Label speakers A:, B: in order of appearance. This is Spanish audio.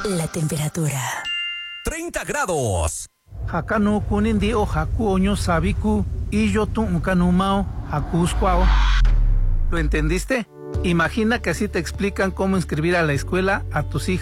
A: La temperatura.
B: 30 grados.
C: Hakano kunindi o haku oño sabiku y yo tu unkanumao hakuskwao. ¿Lo entendiste? Imagina que así te explican cómo inscribir a la escuela a tus hijos.